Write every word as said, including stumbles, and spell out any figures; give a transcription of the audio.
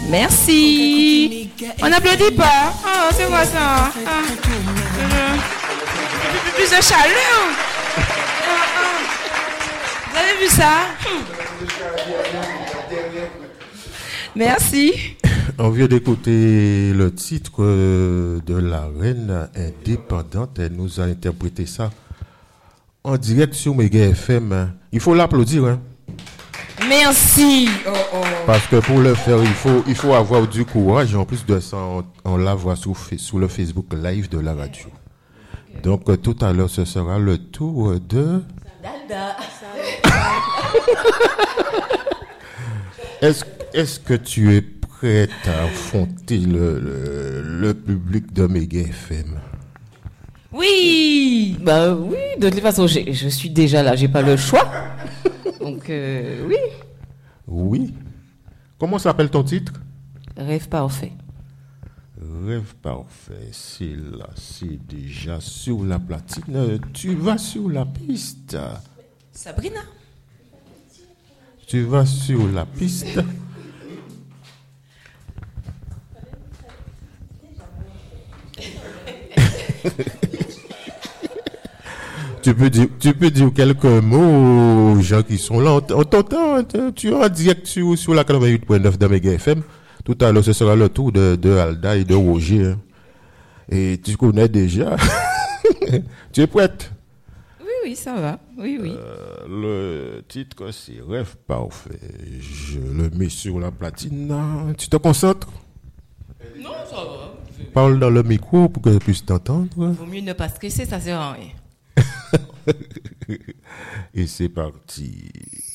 Merci. On n'applaudit pas. Oh, c'est quoi ça? Ah. Plus de chaleur. Vous avez vu ça? Merci. On vient d'écouter le titre de la reine indépendante. Elle nous a interprété ça en direct sur Méga F M. Il faut l'applaudir, hein? Merci. Oh, oh. Parce que pour le faire, il faut, il faut avoir du courage. En plus de ça, on, on la voit sur, sur le Facebook Live de la radio. Donc, euh, tout à l'heure, ce sera le tour de... Dalda. Est-ce, est-ce que tu es prête à affronter le, le, le public de Méga F M? Oui. Bah oui, de toute façon, j'ai, je suis déjà là, j'ai pas le choix. Donc, euh, oui. Oui. Comment s'appelle ton titre? Rêve parfait. Rêve parfait, c'est là, c'est déjà sur la platine. Tu vas sur la piste. Sabrina. Tu vas sur la piste. Tu peux dire, tu peux dire quelques mots aux gens qui sont là. On t'entend, tu es en direct sur, sur la quatre-vingt-huit point neuf de Méga F M. Tout à l'heure, ce sera le tour de, de Alda et de Roger. Hein. Et tu connais déjà. Tu es prête? Oui, oui, ça va. Oui, oui. Euh, le titre, c'est Rêve parfait. Je le mets sur la platine. Tu te concentres? Non, ça va. Parle dans le micro pour que je puisse t'entendre. Vaut mieux ne pas stresser, ça sert à rien. Et c'est parti.